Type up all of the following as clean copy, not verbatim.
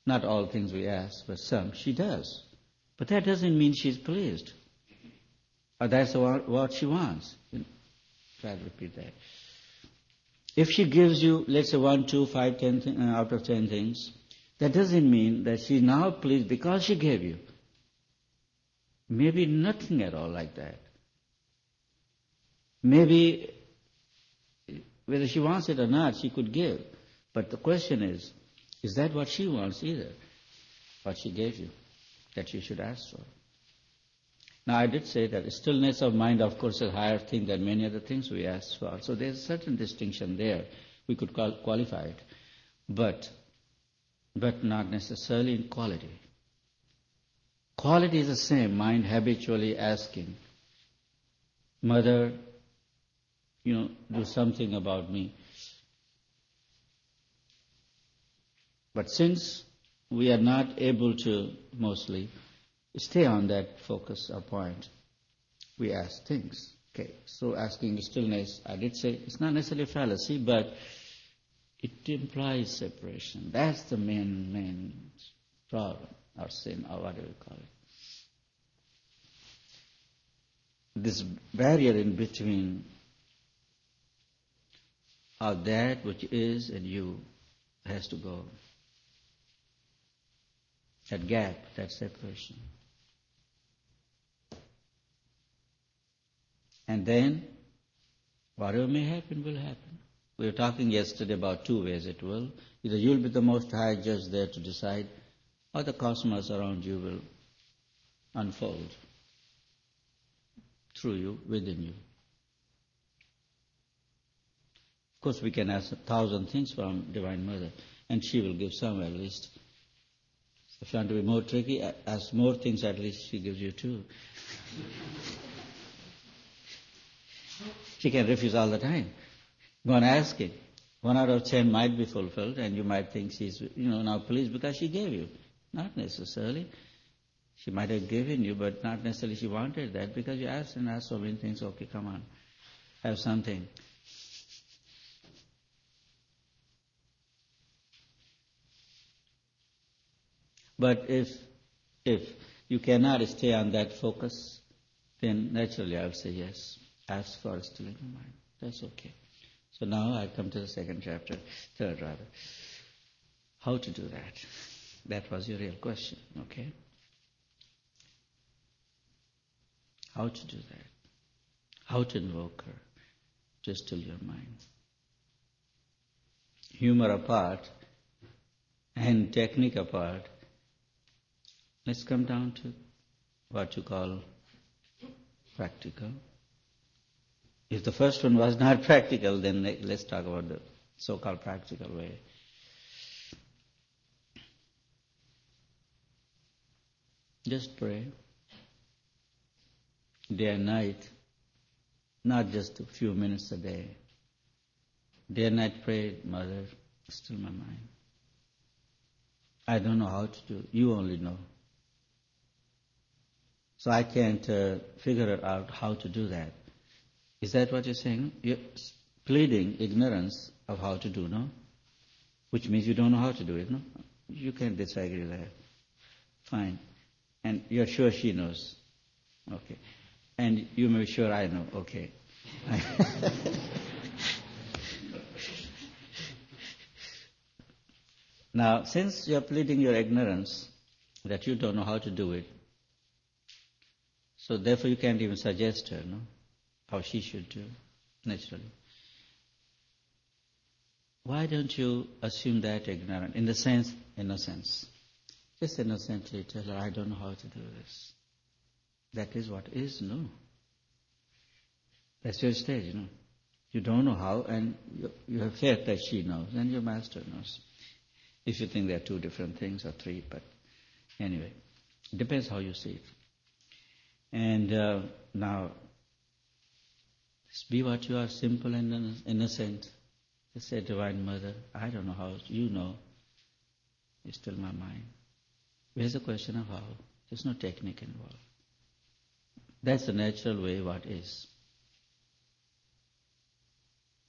Not all things we ask, but some she does. But that doesn't mean she's pleased. Or that's what she wants. Try to repeat that. If she gives you, let's say 1, 2, 5, 10 out of 10 things, that doesn't mean that she's now pleased because she gave you. Maybe nothing at all like that. Maybe whether she wants it or not, she could give. But the question is that what she wants either? What she gave you, that you should ask for. Now I did say that stillness of mind, of course, is a higher thing than many other things we ask for. So there's a certain distinction there. We could qualify it. But not necessarily in quality. Quality is the same, mind habitually asking, Mother, do something about me. But since we are not able to mostly stay on that focus or point, we ask things. Okay, so asking stillness, I did say it's not necessarily a fallacy, but it implies separation. That's the main problem, or sin, or whatever you call it. This barrier in between of that which is and you has to go. That gap, that separation. And then, whatever may happen, will happen. We were talking yesterday about 2 ways it will. Either you'll be the most high judge there to decide, or the cosmos around you will unfold through you, within you. Of course, we can ask 1,000 things from Divine Mother, and she will give some at least. If you want to be more tricky, ask more things, at least she gives you 2. She can refuse all the time. Go on asking. 1 out of 10 might be fulfilled, and you might think she's, now pleased because she gave you. Not necessarily. She might have given you, but not necessarily she wanted that, because you asked and asked so many things. Okay, come on, have something. But if you cannot stay on that focus, then naturally I will say yes. Ask for still in your mind. That's okay. So now I come to the third rather. How to do that? That was your real question, okay? How to do that? How to invoke her to still your mind? Humor apart and technique apart, let's come down to what you call practical. If the first one was not practical, then let's talk about the so-called practical way. Just pray. Day and night, not just a few minutes a day. Day and night pray, Mother, still my mind. I don't know how to do it. You only know. So I can't figure out how to do that. Is that what you're saying? You're pleading ignorance of how to do, no? Which means you don't know how to do it, no? You can disagree there. Fine. And you're sure she knows. Okay. And you may be sure I know. Okay. Now, since you're pleading your ignorance, that you don't know how to do it, so therefore you can't even suggest her, no? How she should do, naturally. Why don't you assume that ignorant? In innocence. Just innocently tell her, I don't know how to do this. That is what is, no. That's your stage, You don't know how, and you have faith that she knows, and your master knows. If you think there are 2 different things, or 3, but anyway, it depends how you see it. And now, just be what you are, simple and innocent. Just say, Divine Mother, I don't know how, you know. It's still my mind. Where's the question of how? There's no technique involved. That's the natural way what is.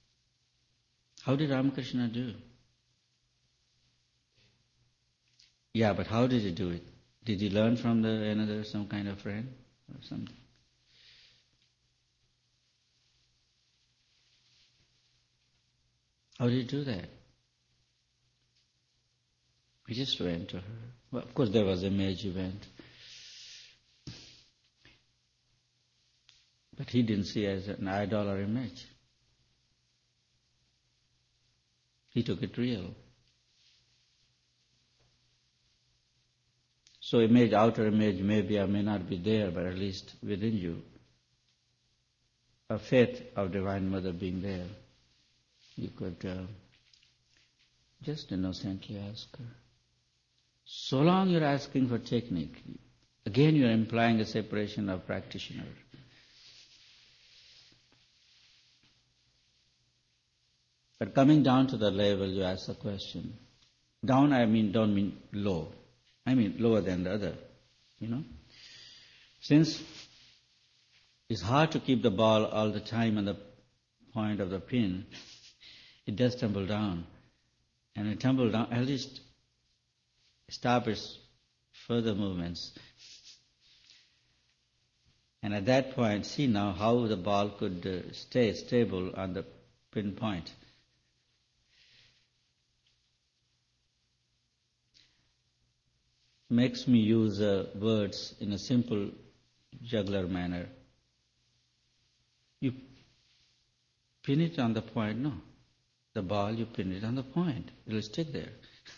How did Ramakrishna do? Yeah, but how did he do it? Did he learn from some kind of friend or something? How did he do that? He just went to her. Well, of course, there was a image event, but he didn't see it as an idol or image. He took it real. So image, outer image may be or may not be there, but at least within you, a faith of Divine Mother being there, you could just innocently ask her. So long you're asking for technique, again you're implying a separation of practitioner. But coming down to the level, you ask the question. Down, don't mean low. I mean lower than the other, Since it's hard to keep the ball all the time on the point of the pin, it does tumble down. And it tumble down, at least stop its further movements. And at that point, see now how the ball could stay stable on the pin point. Makes me use words in a simple juggler manner. You pin it on the point, no. The ball, you pin it on the point. It will stick there.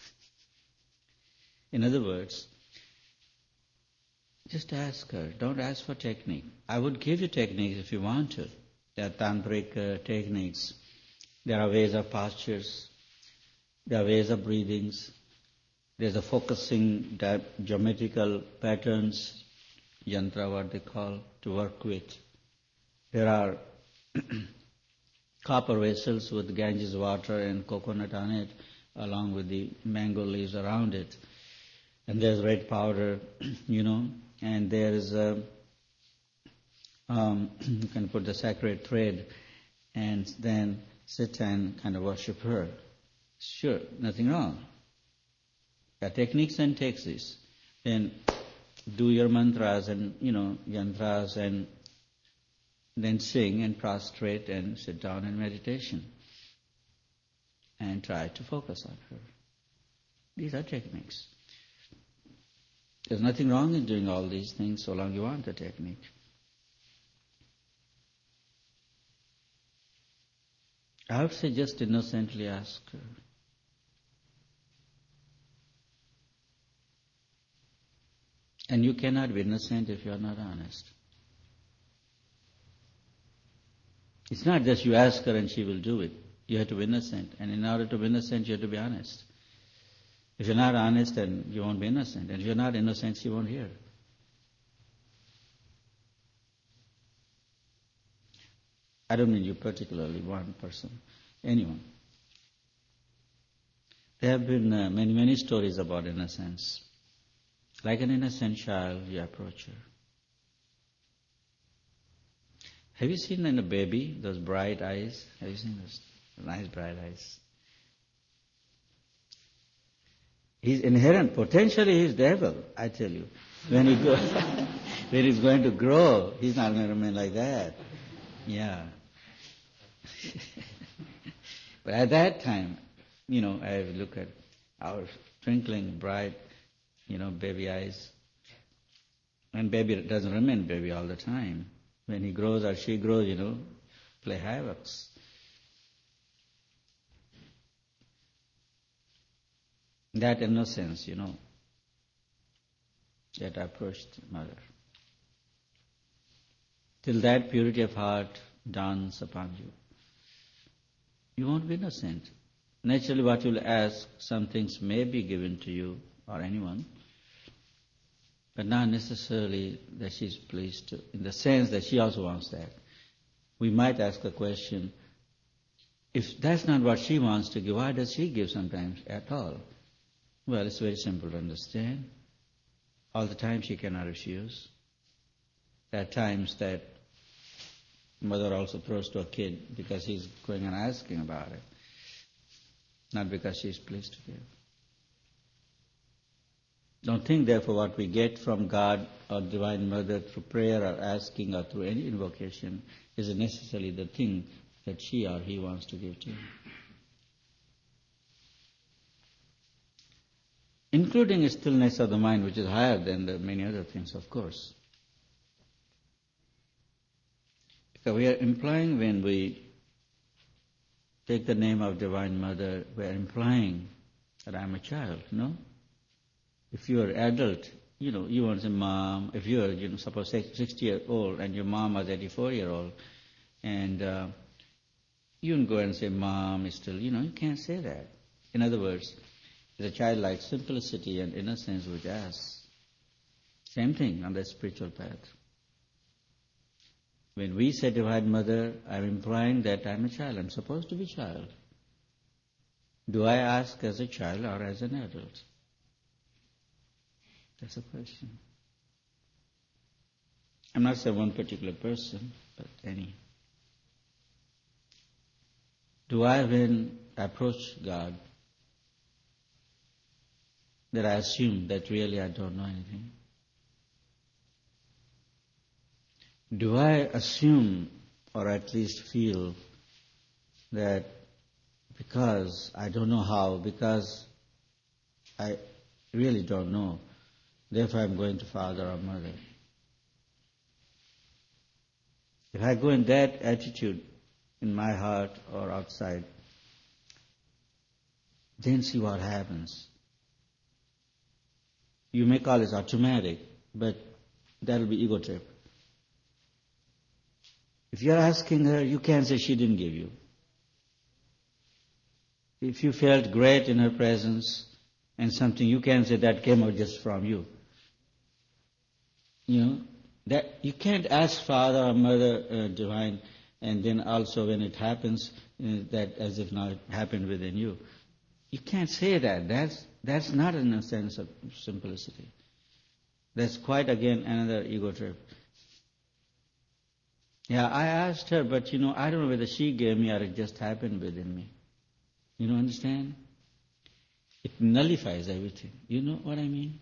In other words, just ask her. Don't ask for technique. I would give you techniques if you want to. There are tantric techniques. There are ways of postures. There are ways of breathings. There's a focusing geometrical patterns, yantra, what they call, to work with. There are copper vessels with Ganges water and coconut on it, along with the mango leaves around it. And there's red powder, and there is you can put the sacred thread and then sit and kind of worship her. Sure, nothing wrong. There are techniques and texts. Then do your mantras and, yantras and then sing and prostrate and sit down in meditation and try to focus on her. These are techniques. There's nothing wrong in doing all these things so long you want the technique. I would say just innocently ask her. And you cannot be innocent if you are not honest. It's not just you ask her and she will do it. You have to be innocent. And in order to be innocent, you have to be honest. If you're not honest, then you won't be innocent. And if you're not innocent, she won't hear. I don't mean you particularly, one person, anyone. There have been many stories about innocence. Like an innocent child, you approach her. Have you seen in a baby those bright eyes? Have you seen those nice bright eyes? He's inherent. Potentially he's devil, I tell you. When he's going to grow, he's not going to remain like that. Yeah. But at that time, I look at our twinkling bright, baby eyes. And baby doesn't remain baby all the time. When he grows or she grows, play havocs. That innocence, that approached mother. Till that purity of heart dawns upon you, you won't be innocent. Naturally, what you'll ask, some things may be given to you or anyone, but not necessarily that she's pleased to, in the sense that she also wants that. We might ask a question, if that's not what she wants to give, why does she give sometimes at all? Well, it's very simple to understand. All the time she cannot refuse. There are times that mother also throws to a kid because he's going and asking about it, not because she's pleased to give. Don't think therefore what we get from God or Divine Mother through prayer or asking or through any invocation is necessarily the thing that she or he wants to give to you. Including a stillness of the mind, which is higher than the many other things, of course. Because we are implying when we take the name of Divine Mother, we are implying that I am a child, no? If you are adult, you want to say mom. If you are, suppose 60-year-old and your mom was 84-year-old, and you can go and say mom is still, you can't say that. In other words, there's a childlike simplicity and innocence which asks. Same thing on the spiritual path. When we say Divine Mother, I'm implying that I'm a child. I'm supposed to be a child. Do I ask as a child or as an adult? That's the question. I'm not saying one particular person, but any. Do I, when I approach God, that I assume that really I don't know anything? Do I assume or at least feel that because I don't know how, because I really don't know, therefore I'm going to Father or Mother? If I go in that attitude in my heart or outside, then see what happens. You may call it automatic, but that will be ego trip. If you're asking her, you can't say she didn't give you. If you felt great in her presence and something, you can't say that came out just from you. That you can't ask Father or Mother Divine, and then also when it happens, that as if now it happened within you. You can't say that. That's not in a sense of simplicity. That's quite again another ego trip. Yeah, I asked her, but I don't know whether she gave me or it just happened within me. Understand? It nullifies everything. You know what I mean?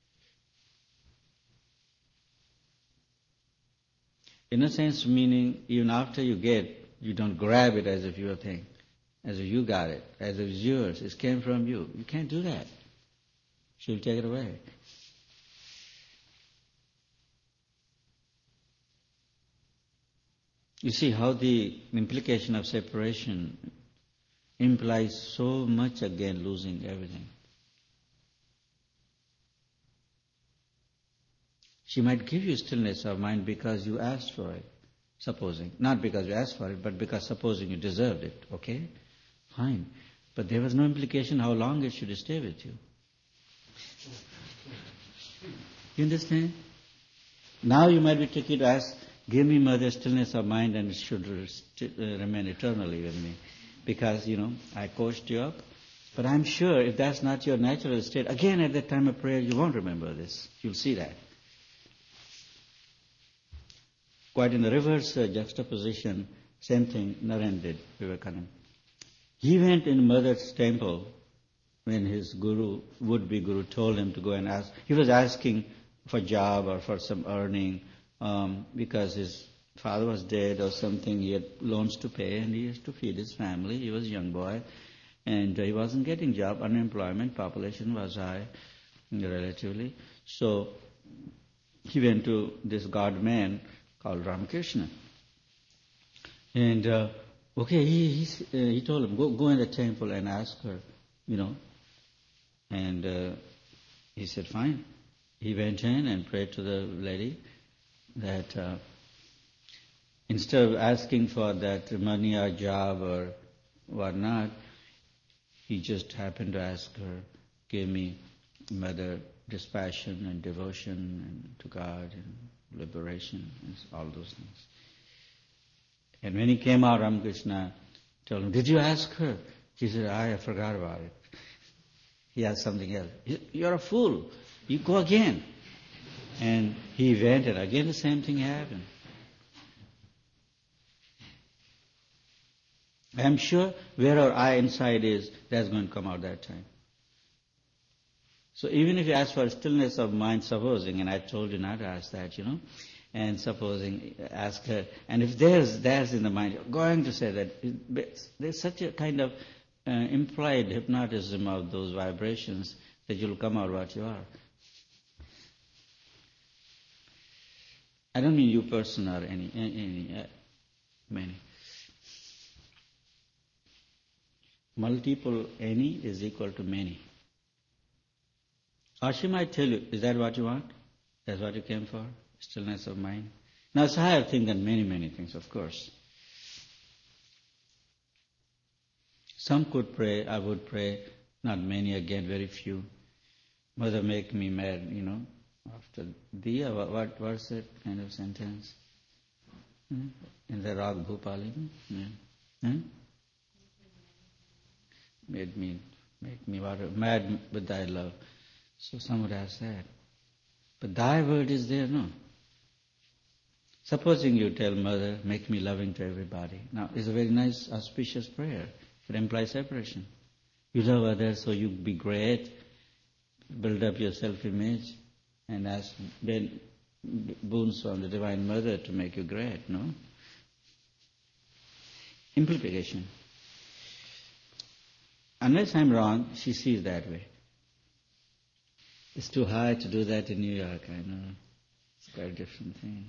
In a sense, meaning even after you get, you don't grab it as if you were a thing, as if you got it, as if it's yours, it came from you. You can't do that. She'll take it away. You see how the implication of separation implies so much again losing everything. She might give you stillness of mind because you asked for it, supposing. Not because you asked for it, but because supposing you deserved it, okay? Fine. But there was no implication how long it should stay with you. You understand? Now you might be tricky to ask, give me Mother stillness of mind and it should remain eternally with me. Because, I coached you up. But I'm sure if that's not your natural state, again at that time of prayer you won't remember this. You'll see that. Quite in the reverse juxtaposition, same thing Naren did, Vivekananda. He went in Mother's temple when his would-be guru told him to go and ask. He was asking for a job or for some earning because his father was dead or something. He had loans to pay and he used to feed his family. He was a young boy and he wasn't getting job. Unemployment, population was high relatively. So he went to this god man called Ramakrishna. And he told him, go in the temple and ask her, And he said, fine. He went in and prayed to the lady that instead of asking for that money or job or whatnot, he just happened to ask her, give me Mother dispassion and devotion and to God and liberation and all those things. And when he came out, Ramakrishna told him, did you ask her? He said, I forgot about it. He asked something else. You're a fool. You go again. And he went and again the same thing happened. I'm sure where our eye inside is, that's going to come out that time. So even if you ask for stillness of mind, supposing, and I told you not to ask that, and supposing, ask her, and if there's in the mind, you're going to say that, there's such a kind of implied hypnotism of those vibrations that you'll come out what you are. I don't mean you person or many. Multiple any is equal to many. Or she might tell you, is that what you want? That's what you came for? Stillness of mind? Now it's a higher thing than many, many things, of course. Some could pray, I would pray, not many again, very few. Mother make me mad, after thee, what's that kind of sentence? In the Rag Bhupali? Make me mad with thy love. So some would have said. But thy word is there, no? Supposing you tell mother, make me loving to everybody. Now, it's a very nice, auspicious prayer. It implies separation. You love others so you be great, build up your self-image, and ask boons from the Divine Mother to make you great, no? Implication. Unless I'm wrong, she sees that way. It's too high to do that in New York, I know. It's quite a different thing.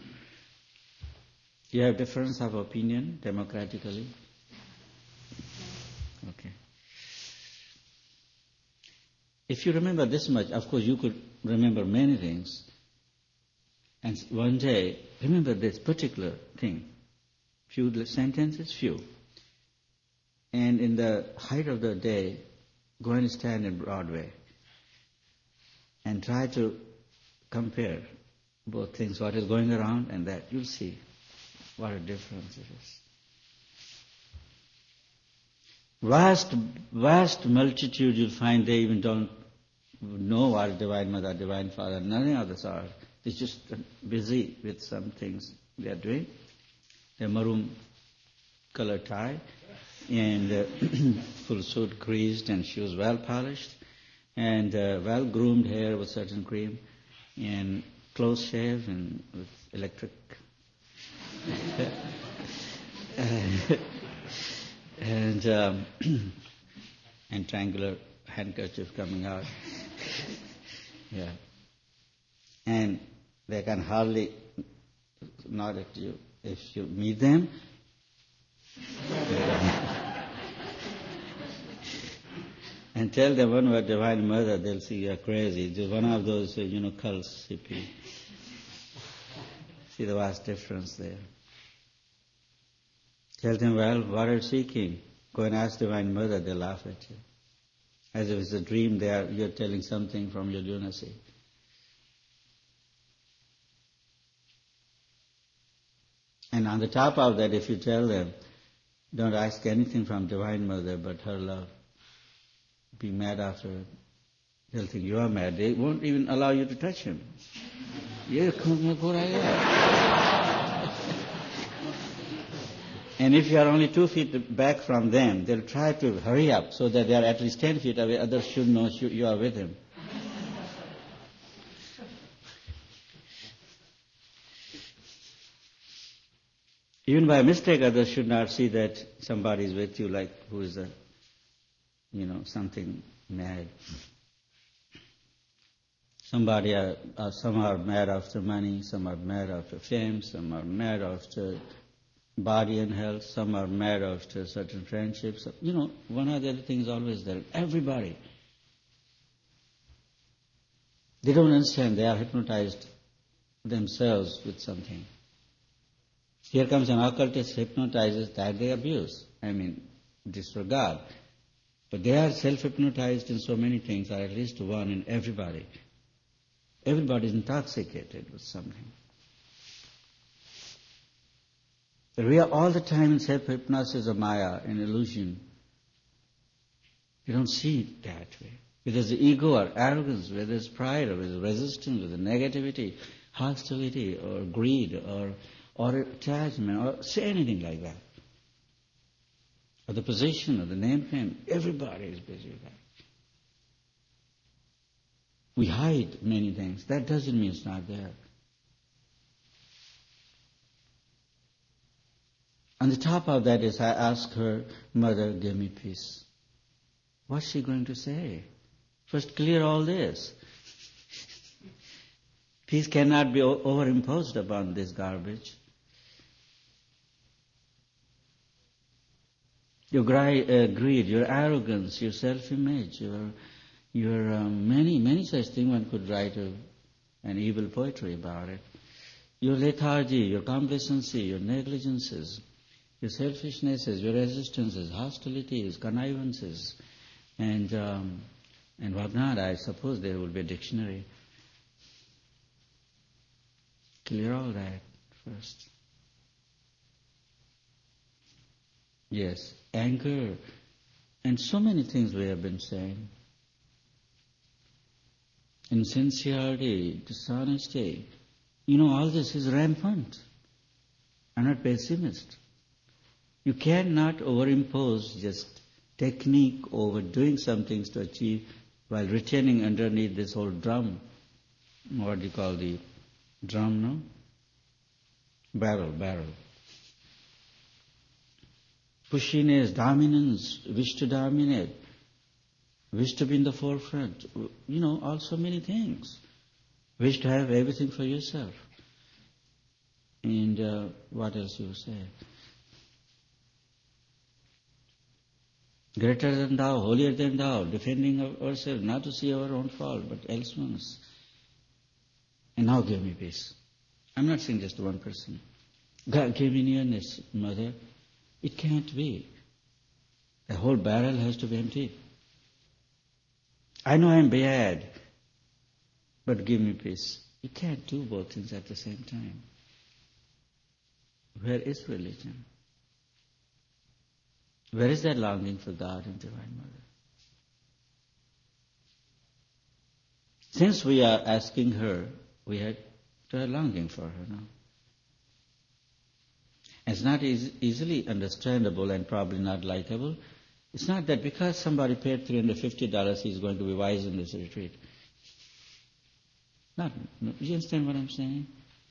You have difference of opinion democratically? Okay. If you remember this much, of course you could remember many things. And one day, remember this particular thing. Few sentences, few. And in the height of the day, go and stand in Broadway and try to compare both things, what is going around and that. You'll see what a difference it is. Vast multitude you'll find they even don't know what Divine Mother, Divine Father, none of others are. They're just busy with some things they are doing. Their maroon colored tie and full suit greased and shoes well polished and well groomed hair with certain cream and close shave and with electric and triangular handkerchief coming out. Yeah. And they can hardly nod at you if you meet them. And tell them one word Divine Mother, they'll see you're crazy. Just one of those, cults, hippie. See the vast difference there. Tell them, well, what are you seeking? Go and ask Divine Mother, they'll laugh at you. As if it's a dream, you're telling something from your lunacy. And on the top of that, if you tell them, don't ask anything from Divine Mother but her love, be mad after it. They'll think you are mad. They won't even allow you to touch him. And if you are only 2 feet back from them, they'll try to hurry up so that they are at least 10 feet away. Others should know you are with him. Even by mistake, others should not see that somebody is with you, like who is something mad. Some are mad after money, some are mad after fame, some are mad after body and health, some are mad after certain friendships. One or the other thing is always there. Everybody. They don't understand, they are hypnotized themselves with something. Here comes an occultist, hypnotizes, that they abuse. Disregard. But they are self-hypnotized in so many things, or at least one in everybody. Everybody is intoxicated with something. We are all the time in self-hypnosis of Maya, an illusion. You don't see it that way. Whether it's the ego or arrogance, whether it's pride or whether it's resistance, whether negativity, hostility or greed or attachment or say anything like that. Or the position or the name fame, everybody is busy with that. We hide many things. That doesn't mean it's not there. On the top of that is I ask her, Mother, give me peace. What's she going to say? First clear all this. Peace cannot be overimposed upon this garbage. Your greed, your arrogance, your self-image, your many such things. One could write an evil poetry about it. Your lethargy, your complacency, your negligences, your selfishnesses, your resistances, hostilities, connivances, and whatnot. I suppose there will be a dictionary. Clear all that first. Yes, anger, and so many things we have been saying. Insincerity, dishonesty. All this is rampant. I'm not pessimist. You cannot overimpose just technique over doing some things to achieve while retaining underneath this whole drum. What do you call the drum, no? Barrel. Pushiness, dominance, wish to dominate, wish to be in the forefront. Also many things. Wish to have everything for yourself. And what else you say? Greater than thou, holier than thou, defending ourselves, not to see our own fault, but elseone's. And now give me peace. I'm not saying just one person. God, give me nearness, Mother. It can't be. The whole barrel has to be empty. I know I'm bad, but give me peace. You can't do both things at the same time. Where is religion? Where is that longing for God and Divine Mother? Since we are asking her, we have to have longing for her now. It's not easily understandable and probably not likable. It's not that because somebody paid $350, he's going to be wise in this retreat. No, you understand what I'm saying?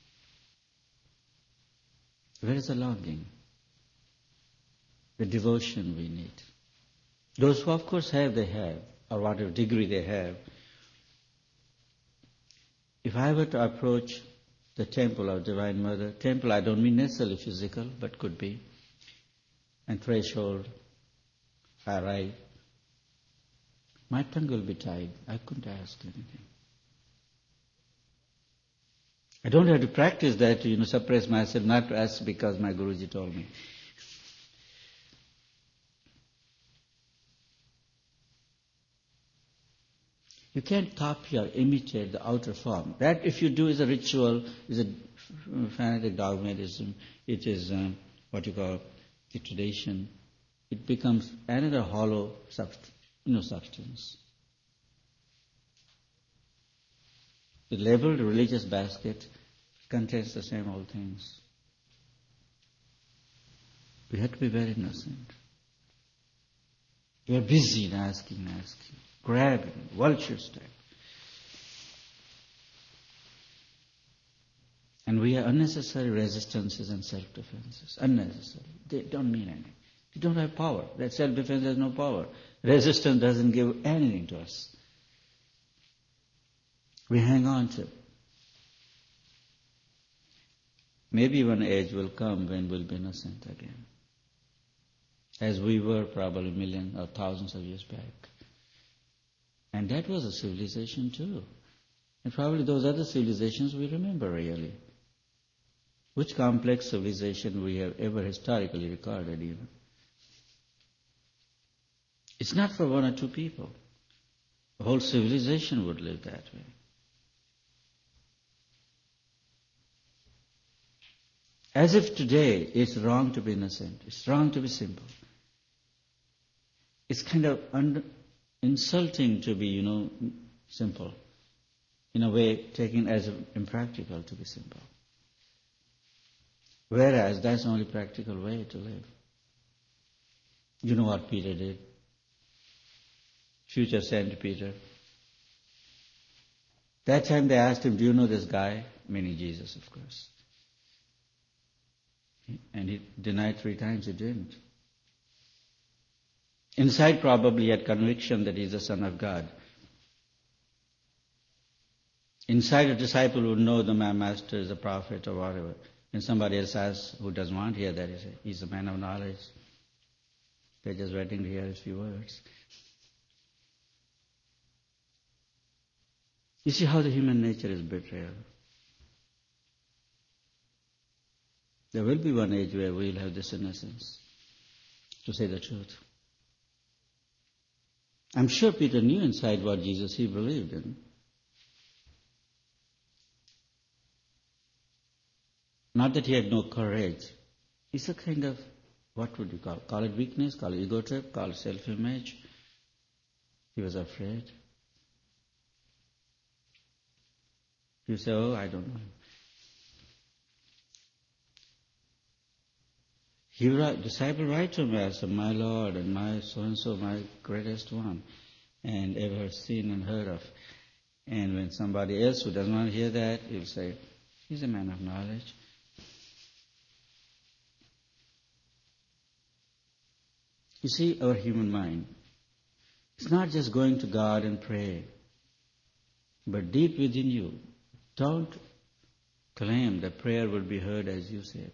Where is the longing? The devotion we need. Those who of course have, they have, or whatever degree they have. If I were to approach the temple of Divine Mother, temple I don't mean necessarily physical, but could be, and threshold, arrive, my tongue will be tied. I couldn't ask anything. I don't have to practice that to, suppress myself, not to ask because my Guruji told me. You can't copy or imitate the outer form. That, if you do, is a ritual, is a fanatic dogmatism. It is what you call the tradition. It becomes another hollow substance. The labeled religious basket contains the same old things. We have to be very innocent. We are busy in asking, grabbing, vulture step. And we are unnecessary resistances and self-defenses. Unnecessary. They don't mean anything. They don't have power. That self-defense has no power. Resistance doesn't give anything to us. We hang on to. Maybe one age will come when we'll be innocent again. As we were probably millions or thousands of years back. And that was a civilization too. And probably those other civilizations we remember really. Which complex civilization we have ever historically recorded even. It's not for one or two people. The whole civilization would live that way. As if today it's wrong to be innocent. It's wrong to be simple. It's kind of insulting to be, simple. In a way, taken as impractical to be simple. Whereas that's the only practical way to live. You know what Peter did? Future Saint Peter. That time they asked him, do you know this guy? Meaning Jesus, of course. And he denied 3 times he didn't. Inside probably he had conviction that he's the Son of God. Inside a disciple would know that my master is a prophet or whatever. And somebody else asks who doesn't want to hear that, he's a man of knowledge. They're just waiting to hear his few words. You see how the human nature is betrayal. There will be one age where we'll have this innocence, to say the truth. I'm sure Peter knew inside what Jesus he believed in. Not that he had no courage. It's a kind of, what would you call it? Call it weakness, call it ego trip, call it self-image. He was afraid. You say, oh, I don't know. Disciple write to him as my Lord and my so-and-so, my greatest one, and ever seen and heard of. And when somebody else who doesn't want to hear that, he'll say, he's a man of knowledge. You see, our human mind, it's not just going to God and pray, but deep within you, don't claim that prayer will be heard as you said.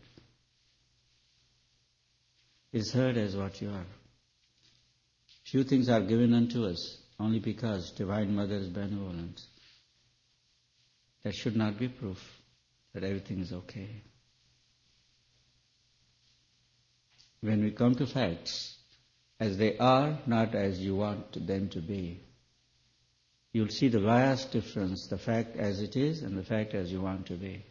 It's heard as what you are. Few things are given unto us only because Divine Mother is benevolent. That should not be proof that everything is okay. When we come to facts, as they are, not as you want them to be, you'll see the vast difference, the fact as it is and the fact as you want to be.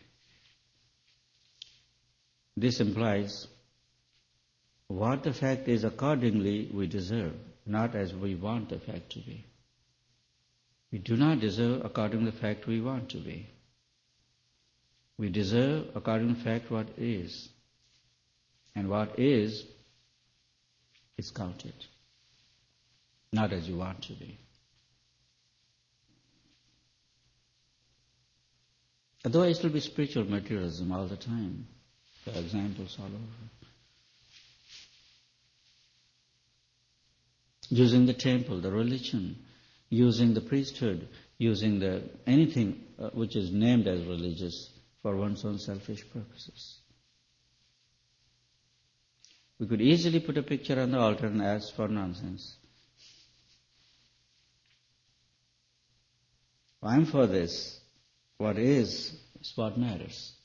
This implies what the fact is accordingly we deserve, not as we want the fact to be. We do not deserve according to the fact we want to be. We deserve according to the fact what is. And what is counted, not as you want to be. Otherwise it will be spiritual materialism all the time. There are examples all over. Using the temple, the religion, using the priesthood, using anything which is named as religious for one's own selfish purposes. We could easily put a picture on the altar and ask for nonsense. I'm for this. What is what matters.